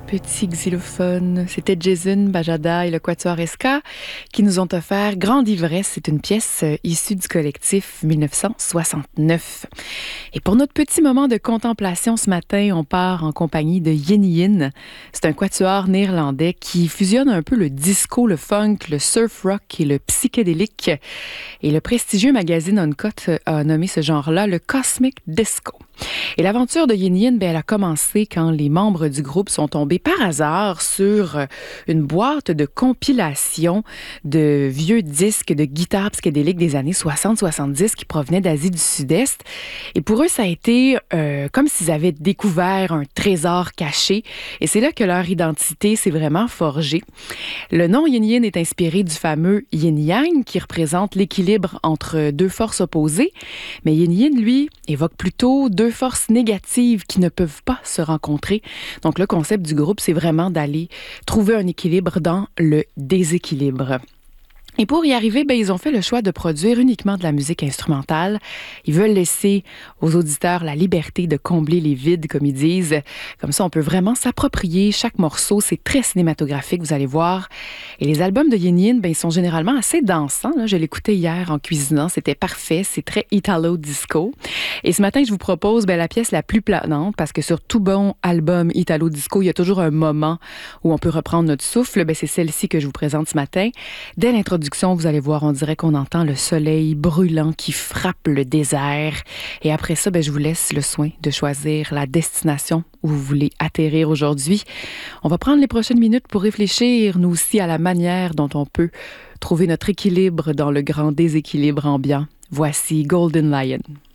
petit xylophone. C'était Jason Bajada et le Quatuor Ska qui nous ont offert Grande Ivresse. C'est une pièce issue du collectif 1969. Et pour notre petit moment de contemplation ce matin, on part en compagnie de Yin Yin. C'est un quatuor néerlandais qui fusionne un peu le disco, le funk, le surf rock et le psychédélique. Et le prestigieux magazine Uncut a nommé ce genre-là le Cosmic Disco. Et l'aventure de Yin Yin, elle a commencé quand les membres du groupe sont tombés par hasard sur une boîte de compilation de vieux disques de guitare psychédélique des années 60-70 qui provenaient d'Asie du Sud-Est. Et pour eux, ça a été comme s'ils avaient découvert un trésor caché. Et c'est là que leur identité s'est vraiment forgée. Le nom Yin Yin est inspiré du fameux Yin-Yang qui représente l'équilibre entre deux forces opposées. Mais Yin Yin, lui, évoque plutôt deux forces négatives qui ne peuvent pas se rencontrer. Donc, le concept du groupe, c'est vraiment d'aller trouver un équilibre dans le déséquilibre. Et pour y arriver, ils ont fait le choix de produire uniquement de la musique instrumentale. Ils veulent laisser aux auditeurs la liberté de combler les vides, comme ils disent. Comme ça, on peut vraiment s'approprier chaque morceau. C'est très cinématographique, vous allez voir. Et les albums de Yin Yin, ils sont généralement assez dansants. Je l'écoutais hier en cuisinant. C'était parfait. C'est très italo-disco. Et ce matin, je vous propose la pièce la plus planante parce que sur tout bon album italo-disco, il y a toujours un moment où on peut reprendre notre souffle. C'est celle-ci que je vous présente ce matin. Dès l'introduction, vous allez voir, on dirait qu'on entend le soleil brûlant qui frappe le désert. Et après ça, je vous laisse le soin de choisir la destination où vous voulez atterrir aujourd'hui. On va prendre les prochaines minutes pour réfléchir, nous aussi, à la manière dont on peut trouver notre équilibre dans le grand déséquilibre ambiant. Voici Golden Lion.